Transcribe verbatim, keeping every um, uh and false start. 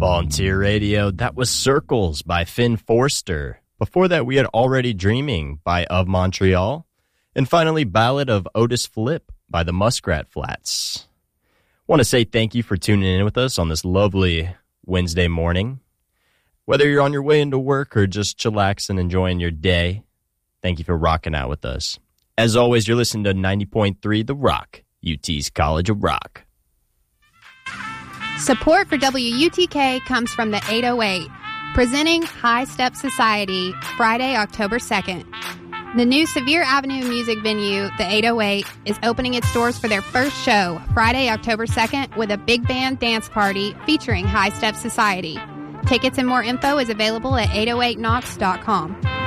Volunteer Radio, that was Circles by Finn Forster. Before that, we had Already Dreaming by Of Montreal. And finally, Ballad of Otis Flip by the Muskrat Flats. Want to say thank you for tuning in with us on this lovely Wednesday morning. Whether you're on your way into work or just chillaxing, enjoying your day, thank you for rocking out with us. As always, you're listening to ninety point three The Rock, U T's College of Rock. Support for W U T K comes from the eight oh eight, presenting High Step Society, Friday, October second. The new Sevier Avenue music venue, the eight oh eight, is opening its doors for their first show, Friday, October second, with a big band dance party featuring High Step Society. Tickets and more info is available at eight oh eight knox dot com.